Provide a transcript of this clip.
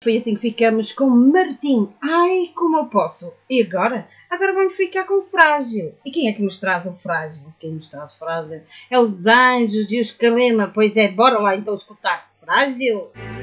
foi assim que ficamos com Martim. Ai, como eu posso? E agora? Agora vamos ficar com o Frágil. E quem é que nos traz o Frágil? Quem nos traz o Frágil é os Anjos e os Calema. Pois é, bora lá então escutar Frágil.